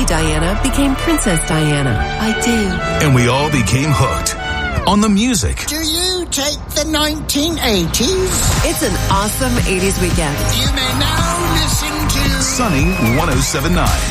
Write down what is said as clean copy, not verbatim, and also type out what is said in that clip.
Diana became Princess Diana. I do. And we all became hooked on the music. Do you take the 1980s? It's an awesome 80s weekend. You may now listen to Sunny 107.9.